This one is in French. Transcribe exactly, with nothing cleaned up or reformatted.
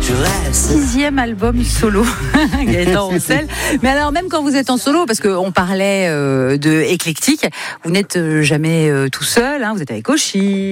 Sixième album solo, Gaëtan Roussel. Mais alors, même quand vous êtes en solo, parce qu'on parlait euh, de éclectique, vous n'êtes jamais euh, tout seul, hein, vous êtes avec Oshi.